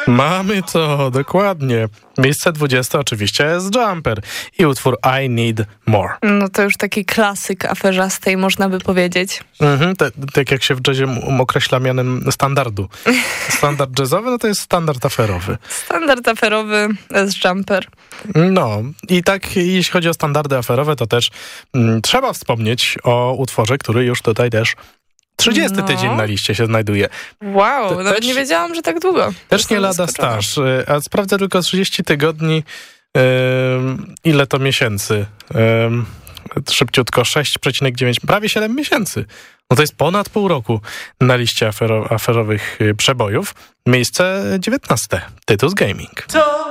Mamy to, dokładnie. Miejsce 20 oczywiście jest Jumper i utwór I Need More. No to już taki klasyk aferzastej, można by powiedzieć. Tak jak się w jazzie określa mianem standardu. Standard jazzowy, no to jest standard aferowy. Standard aferowy jest Jumper. No i tak jeśli chodzi o standardy aferowe, to też trzeba wspomnieć o utworze, który już tutaj też 30 tydzień na liście się znajduje. Wow, nawet nie wiedziałam, że tak długo. Też nie lada staż. A sprawdzę tylko 30 tygodni, ile to miesięcy. Szybciutko, 6,9, prawie 7 miesięcy. No to jest ponad pół roku na liście aferowych przebojów. Miejsce 19. Tytus Gaming.